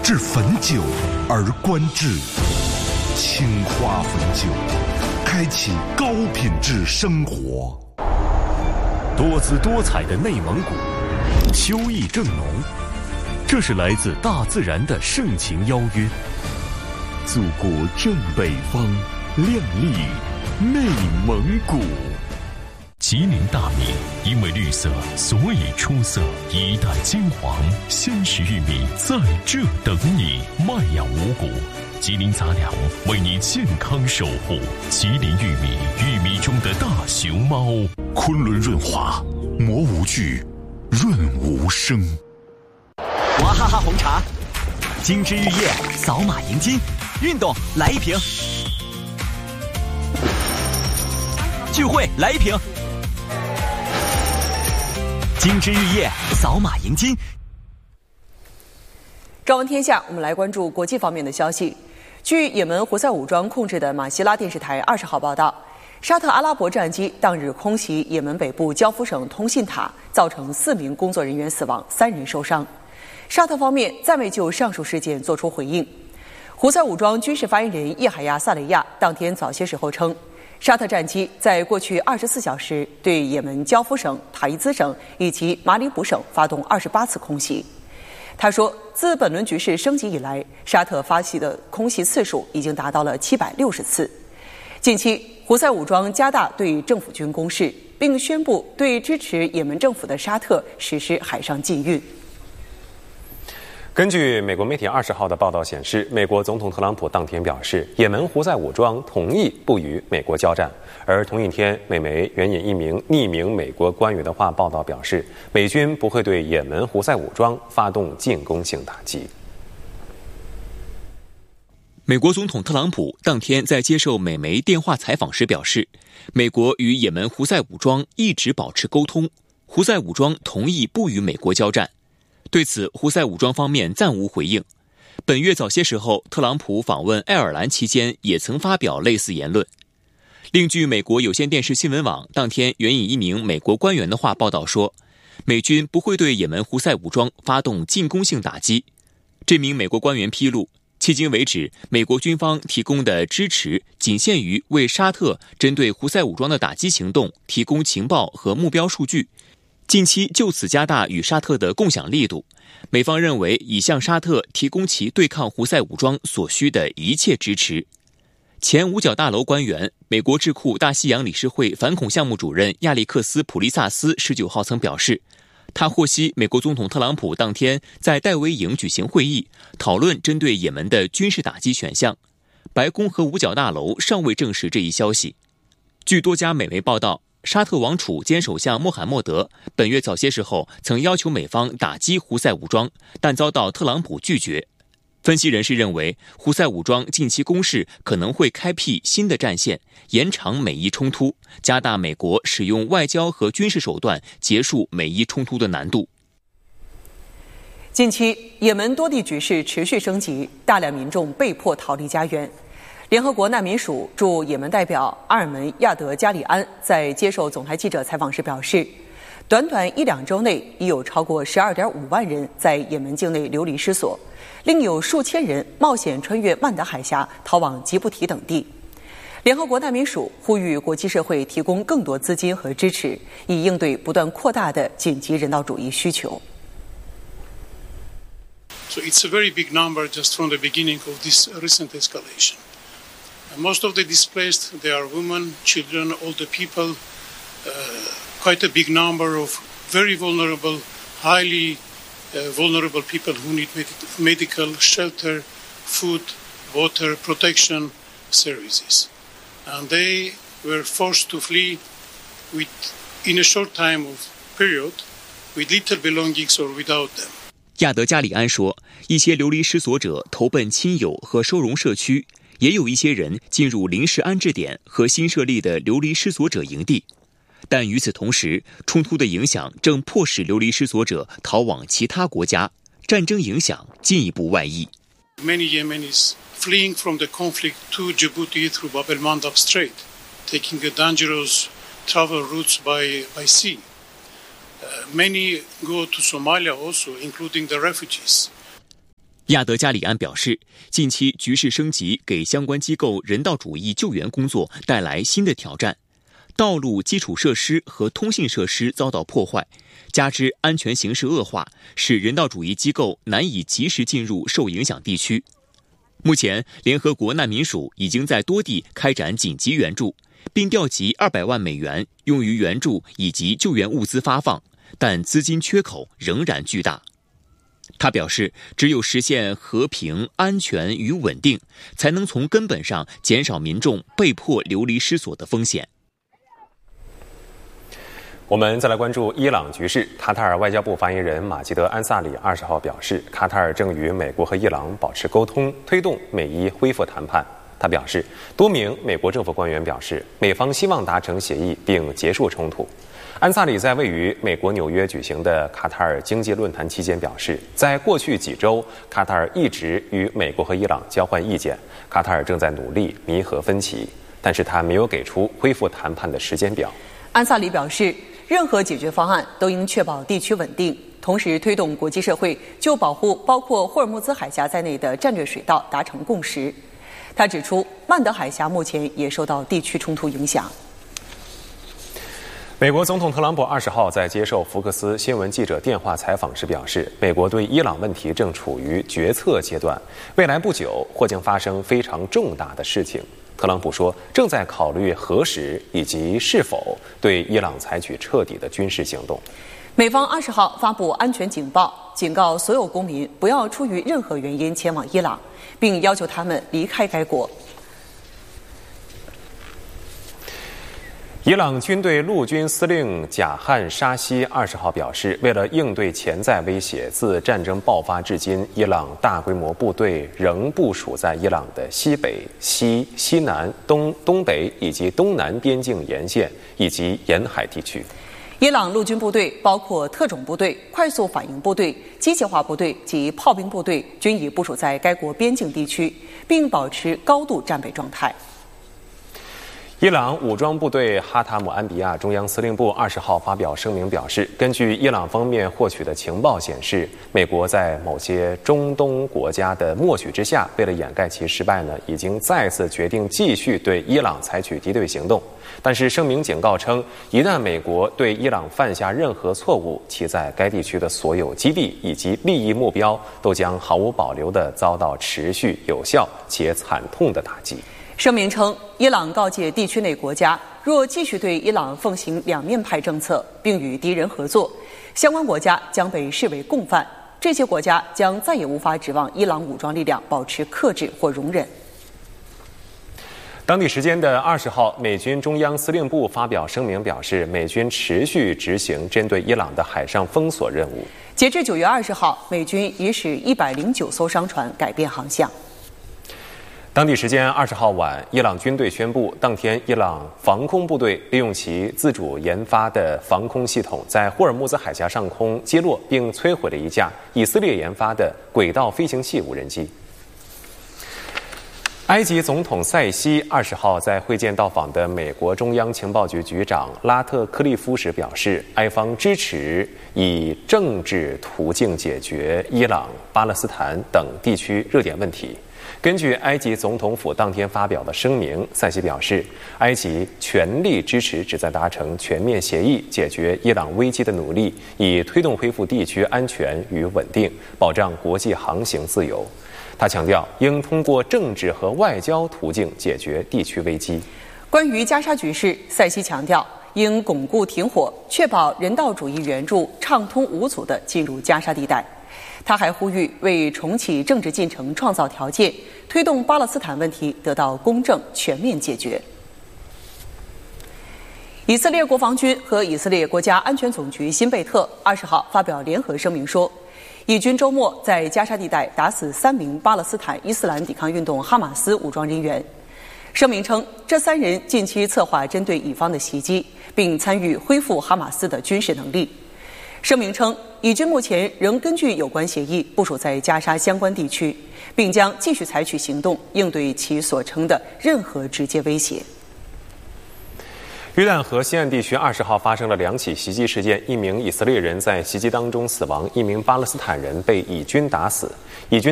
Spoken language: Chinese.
至汾酒而观之，青花汾酒，开启高品质生活。 多姿多彩的内蒙古，秋意正浓，这是来自大自然的盛情邀约。祖国正北方，亮丽内蒙古。吉林大米因为绿色，所以出色。一代金黄鲜食玉米在这等你，麦芽五谷。吉林杂粮为你健康守护。吉林玉米，玉米中的大熊猫。 昆仑润滑，磨无惧，润无声。 娃哈哈红茶，精致玉液，扫码赢金。运动来一瓶，聚会来一瓶。精致玉液，扫码赢金。 朝闻天下，我们来关注国际方面的消息。据也门胡塞武装控制的马希拉电视台20号报道，沙特阿拉伯战机当日空袭也门北部焦夫省通信塔，造成4名工作人员死亡，3人受伤。沙特方面暂未就上述事件作出回应。胡塞武装军事发言人叶海亚·萨雷亚当天早些时候称，沙特战机在过去24小时对也门焦夫省、塔伊兹省以及马里卜省发动28次空袭。他说，自本轮局势升级以来，沙特发起的空袭次数已经达到了760次。近期，胡塞武装加大对政府军攻势，并宣布对支持也门政府的沙特实施海上禁运。 根据美国媒体20号的报道显示，美国总统特朗普当天表示，也门胡塞武装同意不与美国交战。而同一天，美媒援引一名匿名美国官员的话报道表示，美军不会对也门胡塞武装发动进攻性打击。 美国总统特朗普当天在接受美媒电话采访时表示，美国与也门胡塞武装一直保持沟通，胡塞武装同意不与美国交战。对此，胡塞武装方面暂无回应。本月早些时候，特朗普访问爱尔兰期间也曾发表类似言论。另据美国有线电视新闻网当天援引一名美国官员的话报道说，美军不会对也门胡塞武装发动进攻性打击。这名美国官员披露，迄今为止，美国军方提供的支持仅限于为沙特针对胡塞武装的打击行动提供情报和目标数据，近期就此加大与沙特的共享力度。美方认为已向沙特提供其对抗胡塞武装所需的一切支持。前五角大楼官员、美国智库大西洋理事会反恐项目主任亚历克斯·普利萨斯19号曾表示，他获悉美国总统特朗普当天在戴维营举行会议，讨论针对也门的军事打击选项。白宫和五角大楼尚未证实这一消息。据多家美媒报道，沙特王储兼首相穆罕默德本月早些时候曾要求美方打击胡塞武装，但遭到特朗普拒绝。分析人士认为，胡塞武装近期攻势可能会开辟新的战线，延长美伊冲突，加大美国使用外交和军事手段结束美伊冲突的难度。 近期，也门多地局势持续升级，大量民众被迫逃离家园。联合国难民署驻也门代表阿尔门亚德加里安在接受总台记者采访时表示，短短1-2周内已有超过12.5万人在也门境内流离失所，另有数千人冒险穿越曼德海峡逃往吉布提等地。联合国难民署呼吁国际社会提供更多资金和支持，以应对不断扩大的紧急人道主义需求。 So it's a very big number just from the beginning of this recent escalation. Most of the displaced, they are women, children, older people, quite a big number of very vulnerable, highly vulnerable people who need medical, shelter, food, water, protection services. And they were forced to flee in a short time of period with little belongings or without them. 亚德加里安说，一些流离失所者投奔亲友和收容社区，也有一些人进入临时安置点和新设立的流离失所者营地。但与此同时，冲突的影响正迫使流离失所者逃往其他国家，战争影响进一步外溢。 Many Yemenis fleeing from the conflict to Djibouti through Bab el-Mandab Strait, taking a dangerous travel routes by sea. Many go to Somalia also, including the refugees. 亚德加里安表示，近期局势升级给相关机构人道主义救援工作带来新的挑战，道路基础设施和通信设施遭到破坏，加之安全形势恶化，使人道主义机构难以及时进入受影响地区。目前，联合国难民署已经在多地开展紧急援助，并调集200万美元用于援助以及救援物资发放，但资金缺口仍然巨大。他表示，只有实现和平、安全与稳定，才能从根本上减少民众被迫流离失所的风险。 我们再来关注伊朗局势。卡塔尔外交部发言人马吉德·安萨里20号表示，卡塔尔正与美国和伊朗保持沟通，推动美伊恢复谈判。他表示，多名美国政府官员表示，美方希望达成协议并结束冲突。安萨里在位于美国纽约举行的卡塔尔经济论坛期间表示，在过去几周，卡塔尔一直与美国和伊朗交换意见，卡塔尔正在努力弥合分歧，但是他没有给出恢复谈判的时间表。 安萨里表示，任何解决方案都应确保地区稳定，同时推动国际社会就保护包括霍尔木兹海峡在内的战略水道达成共识。他指出，曼德海峡目前也受到地区冲突影响。 美国总统特朗普20号在接受福克斯新闻记者电话采访时表示，美国对伊朗问题正处于决策阶段，未来不久或将发生非常重大的事情。特朗普说，正在考虑何时以及是否对伊朗采取彻底的军事行动。 美方20号发布安全警报，警告所有公民不要出于任何原因前往伊朗，并要求他们离开该国。 伊朗军队陆军司令贾汉沙希20号表示，为了应对潜在威胁，自战争爆发至今，伊朗大规模部队仍部署在伊朗的西北、西南、东北以及东南边境沿线以及沿海地区。 伊朗陆军部队包括特种部队、快速反应部队、机械化部队及炮兵部队，均已部署在该国边境地区，并保持高度战备状态。 伊朗武装部队哈塔姆安比亚中央司令部20号发表声明表示，根据伊朗方面获取的情报显示，美国在某些中东国家的默许之下，为了掩盖其失败已经再次决定继续对伊朗采取敌对行动。但是声明警告称，一旦美国对伊朗犯下任何错误，其在该地区的所有基地以及利益目标都将毫无保留地遭到持续、有效且惨痛的打击。 声明称，伊朗告诫地区内国家，若继续对伊朗奉行两面派政策，并与敌人合作，相关国家将被视为共犯，这些国家将再也无法指望伊朗武装力量保持克制或容忍。 当地时间的20号，美军中央司令部发表声明表示，美军持续执行针对伊朗的海上封锁任务。 截至9月20号，美军已使109艘商船改变航向。 当地时间20号晚，伊朗军队宣布，当天伊朗防空部队利用其自主研发的防空系统，在霍尔木兹海峡上空击落并摧毁了一架以色列研发的轨道飞行器无人机。埃及总统塞西20号在会见到访的美国中央情报局局长拉特克利夫时表示，埃方支持以政治途径解决伊朗、巴勒斯坦等地区热点问题。根据埃及总统府当天发表的声明，塞西表示，埃及全力支持旨在达成全面协议解决伊朗危机的努力，以推动恢复地区安全与稳定，保障国际航行自由。他强调，应通过政治和外交途径解决地区危机。 关于加沙局势，塞西强调，应巩固停火，确保人道主义援助畅通无阻地进入加沙地带。他还呼吁为重启政治进程创造条件，推动巴勒斯坦问题得到公正全面解决。以色列国防军和以色列国家安全总局新贝特20号发表联合声明说，以军周末在加沙地带打死3名巴勒斯坦伊斯兰抵抗运动哈马斯武装人员。声明称，这3人近期策划针对以方的袭击，并参与恢复哈马斯的军事能力。声明称，以军目前仍根据有关协议部署在加沙相关地区，并将继续采取行动应对其所称的任何直接威胁。 约旦河西岸地区20号发生了2起袭击事件，一名以色列人在袭击当中死亡，一名巴勒斯坦人被以军打死。以军